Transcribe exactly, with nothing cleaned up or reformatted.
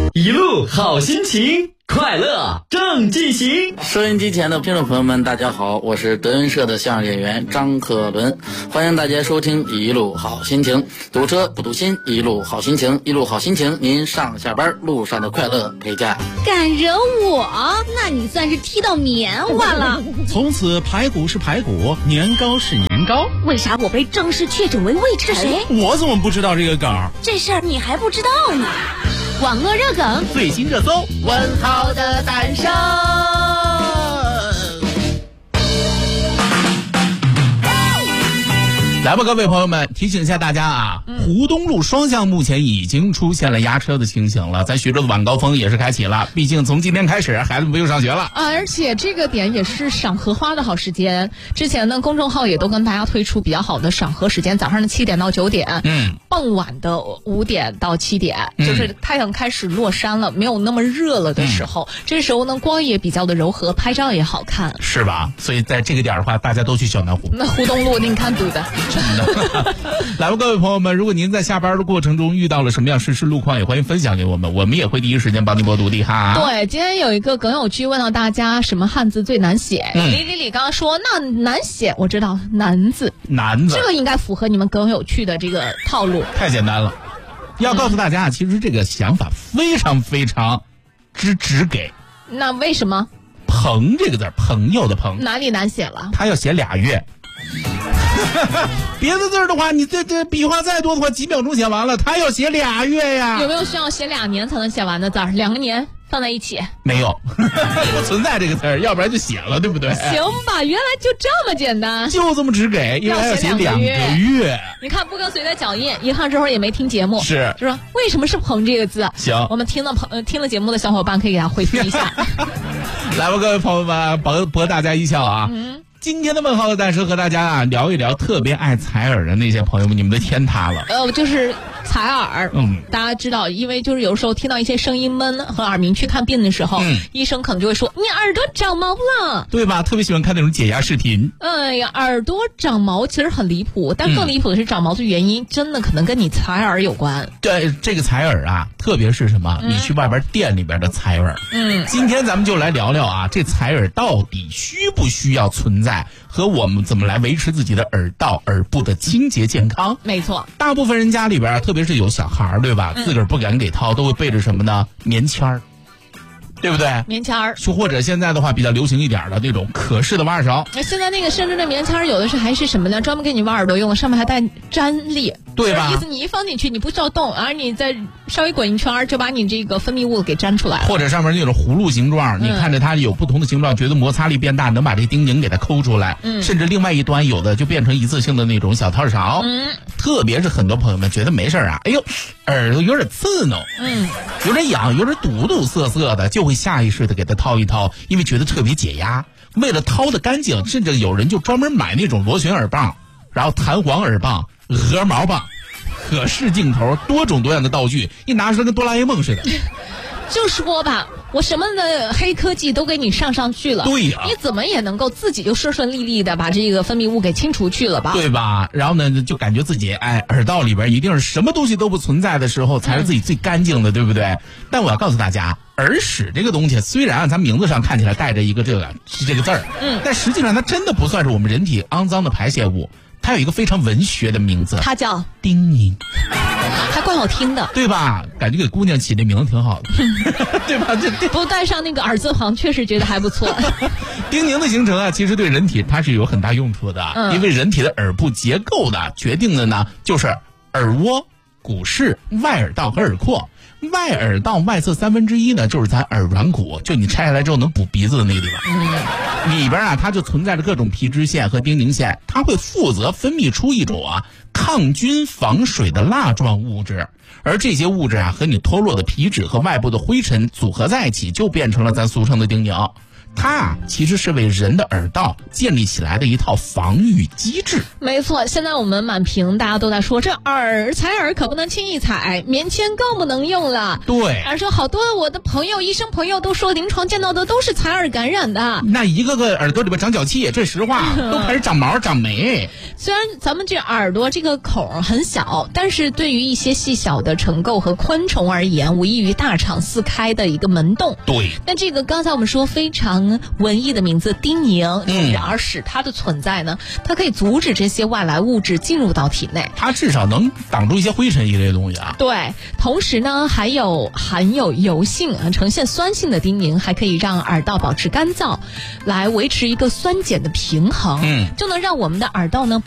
一路好心情，快乐正进行。 收音机前的听众朋友们，大家好，我是德云社的相声演员张克伦，欢迎大家收听一路好心情。堵车不堵心，一路好心情，一路好心情，您上下班路上的快乐陪驾。 敢惹我，那你算是踢到棉花了。 从此排骨是排骨，年糕是年糕。 为啥我被正式确诊为胃沉？这谁？ 我怎么不知道这个梗？ 这事儿你还不知道呢。网络热梗， 最新热搜， 文涛的诞生。 来吧，各位朋友们，提醒一下大家啊，嗯、湖东路双向目前已经出现了压车的情形了，在徐州的晚高峰也是开启了。毕竟从今天开始，孩子们不用上学了啊，而且这个点也是赏荷花的好时间。之前呢，公众号也都跟大家推出比较好的赏荷时间，早上的七点到九点，嗯，傍晚的五点到七点，嗯、就是太阳开始落山了，没有那么热了的时候，嗯、这时候呢，光也比较的柔和，拍照也好看， 是吧？所以在这个点的话，大家都去小南湖。 那湖东路，你看堵的。 来吧，各位朋友们，如果您在下班的过程中遇到了什么样实时路况，也欢迎分享给我们，我们也会第一时间帮您播读的哈。 对，今天有一个梗友区问到大家什么汉字最难写，嗯、李李李刚刚说那难写，我知道难字， 难字， 这个应该符合你们梗友区的这个套路， 太简单了。要告诉大家，嗯、其实这个想法非常非常之直给。 那为什么？ 朋这个字，朋友的朋， 哪里难写了？ 他要写俩月。别的字的话，你这这笔画再多的话，几秒钟写完了。他要写俩月呀。 有没有需要写两年才能写完的字儿？两个年放在一起？ 没有，不存在这个字儿，要不然就写了，对不对？ 行吧，原来就这么简单， 就这么只给，因为要写两个月。 你看不跟随的脚印，一看之后也没听节目， 是就说为什么是朋这个字？ 行， 我们听了朋听了节目的小伙伴可以给他回复一下。 来吧，各位朋友们，博博大家一笑啊！嗯。今天的问号的诞生和大家啊聊一聊特别爱采耳的那些朋友们，你们的天塌了。 呃，就是采耳，嗯，大家知道，因为就是有时候听到一些声音闷和耳鸣去看病的时候，嗯，医生可能就会说你耳朵长毛了， 对吧？特别喜欢看那种解压视频。 哎呀，耳朵长毛其实很离谱，但更离谱的是长毛的原因，嗯、真的可能跟你采耳有关。 对，这个采耳啊，特别是什么？嗯、你去外边店里边的采耳。嗯，今天咱们就来聊聊啊，这采耳到底需不需要存在？和我们怎么来维持自己的耳道、耳部的清洁健康？ 没错， 大部分人家里边，特别是有小孩，对吧？嗯、自个儿不敢给掏，都会备着什么呢？棉签儿，对不对？ 棉签儿， 或者现在的话比较流行一点的那种可视的挖耳勺。 现在那个甚至的棉签儿有的是还是什么呢？专门给你挖耳朵用的，上面还带粘力， 对吧？ 意思你一放进去，你不需要动，而你再稍微滚一圈，就把你这个分泌物给粘出来了。 或者上面那种葫芦形状，嗯、你看着它有不同的形状，觉得摩擦力变大，能把这个丁宁给它抠出来。嗯，甚至另外一端有的就变成一次性的那种小套勺。嗯，特别是很多朋友们觉得没事啊，哎呦，耳朵有点刺挠，嗯，有点痒，有点堵堵涩涩的，就会下意识的给它掏一掏，因为觉得特别解压。为了掏得干净，甚至有人就专门买那种螺旋耳棒，然后弹簧耳棒、鹅毛棒、可视镜头，多种多样的道具，一拿出来跟哆啦 A 梦似的。 就说吧，我什么的黑科技都给你上上去了， 对呀、啊， 你怎么也能够自己就顺顺利利的把这个分泌物给清除去了吧， 对吧？然后呢，就感觉自己哎，耳道里边一定是什么东西都不存在的时候，才是自己最干净的，嗯、对不对？但我要告诉大家，耳屎这个东西，虽然啊，咱名字上看起来带着一个这个这个字儿，嗯，但实际上它真的不算是我们人体肮脏的排泄物。它有一个非常文学的名字， 它叫丁宁， 还怪好听的， 对吧？感觉给姑娘起这名字挺好的，对吧？这不带上那个耳字旁，确实觉得还不错。 丁宁的形成啊，其实对人体它是有很大用处的，嗯、因为人体的耳部结构的决定的呢，就是耳蜗、骨室、外耳道和耳廓。外耳道外侧三分之一呢，就是咱耳软骨，就你拆下来之后能补鼻子的那个地方。嗯、里边啊，它就存在着各种皮脂腺和丁宁腺，它会负责分泌出一种啊抗菌防水的蜡状物质，而这些物质啊和你脱落的皮脂和外部的灰尘组合在一起，就变成了咱俗称的丁宁。 它啊其实是为人的耳道建立起来的一套防御机制。 没错，现在我们满屏大家都在说，这耳采耳可不能轻易采，棉签更不能用了。 对， 而且好多我的朋友医生朋友都说，临床见到的都是采耳感染的， 那一个个耳朵里边长脚气，这实话都开始长毛长霉。 虽然咱们这耳朵这个孔很小，但是对于一些细小的尘垢和昆虫而言，无异于大肠四开的一个门洞。 对， 那这个刚才我们说非常文艺的名字丁宁，嗯，而使它的存在呢，它可以阻止这些外来物质进入到体内， 它至少能挡住一些灰尘一类东西啊。 对，同时呢，还有含有油性啊，呈现酸性的丁宁，还可以让耳道保持干燥，来维持一个酸碱的平衡，嗯，就能让我们的耳道呢